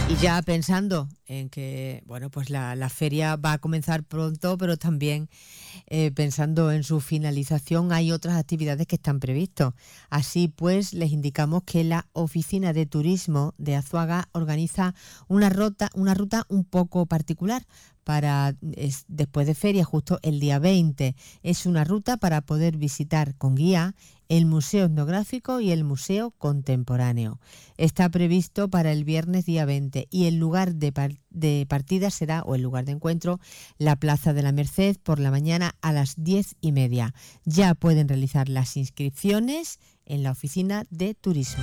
Y ya pensando en que, bueno, pues la feria va a comenzar pronto, pero también pensando en su finalización, hay otras actividades que están previstas. Así pues, les indicamos que la Oficina de Turismo de Azuaga organiza una ruta un poco particular después de feria, justo el día 20. Es una ruta para poder visitar con guía el Museo Etnográfico y el Museo Contemporáneo. Está previsto para el viernes día 20 y el lugar de partida será, o el lugar de encuentro, la Plaza de la Merced por la mañana a las 10:30. Ya pueden realizar las inscripciones en la Oficina de Turismo.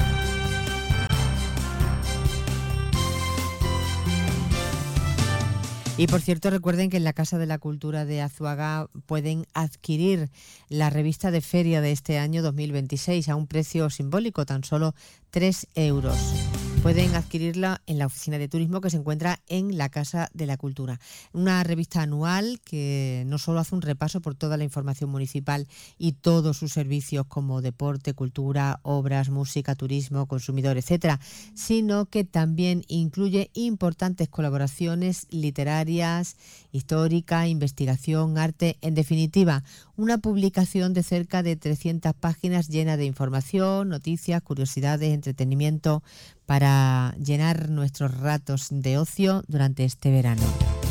Y por cierto, recuerden que en la Casa de la Cultura de Azuaga pueden adquirir la revista de feria de este año 2026 a un precio simbólico, tan solo 3 euros. Pueden adquirirla en la Oficina de Turismo que se encuentra en la Casa de la Cultura. Una revista anual que no solo hace un repaso por toda la información municipal y todos sus servicios como deporte, cultura, obras, música, turismo, consumidor, etcétera, sino que también incluye importantes colaboraciones literarias, histórica, investigación, arte, en definitiva, una publicación de cerca de 300 páginas llena de información, noticias, curiosidades, entretenimiento, para llenar nuestros ratos de ocio durante este verano.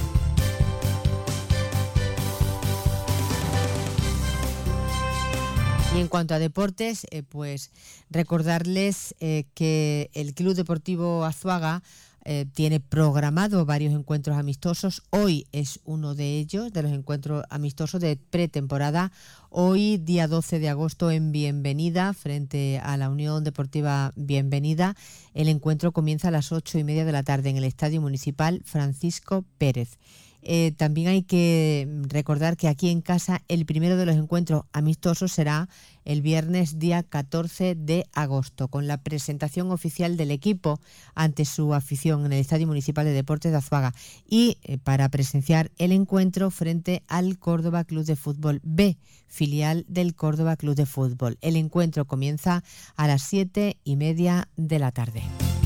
Y en cuanto a deportes, pues recordarles que el Club Deportivo Azuaga tiene programado varios encuentros amistosos. Hoy es uno de ellos, de los encuentros amistosos de pretemporada. Hoy, día 12 de agosto, en Bienvenida, frente a la Unión Deportiva Bienvenida, el encuentro comienza a las 8:30 de la tarde en el Estadio Municipal Francisco Pérez. También hay que recordar que aquí en casa el primero de los encuentros amistosos será el viernes día 14 de agosto, con la presentación oficial del equipo ante su afición en el Estadio Municipal de Deportes de Azuaga y para presenciar el encuentro frente al Córdoba Club de Fútbol B, filial del Córdoba Club de Fútbol. El encuentro comienza a las 7:30 de la tarde.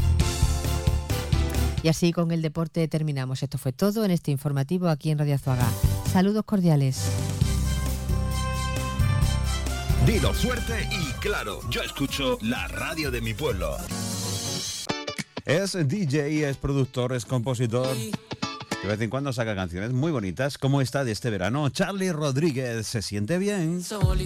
Y así con el deporte terminamos. Esto fue todo en este informativo aquí en Radio Azuaga. Saludos cordiales. Dilo fuerte y claro. Yo escucho la radio de mi pueblo. Es DJ, es productor, es compositor. De vez en cuando saca canciones muy bonitas. ¿Cómo está de este verano? Charly Rodríguez, ¿se siente bien?